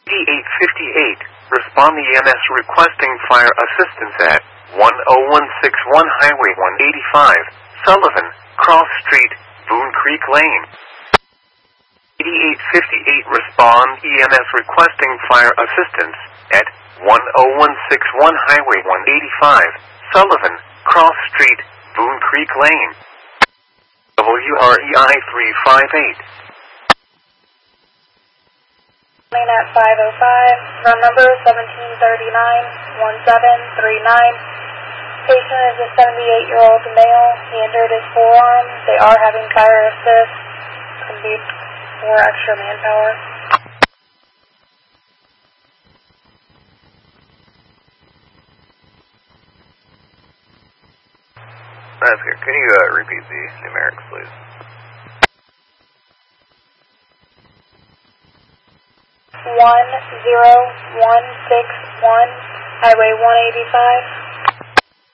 8858. Respond the EMS requesting fire assistance at 10161 Highway 185, Sullivan, Cross Street, Boone Creek Lane. 8858. Respond EMS requesting fire assistance at 10161 Highway 185, Sullivan, Cross Street, Boone Creek Lane. WREI 358. At 505, room number 1739-1739. Patient is a 78-year-old male. He injured his forearm. They are having fire assist. It's going to be 4 extra manpower. That's good. Can you repeat the numerics, please? 10161, Highway 185.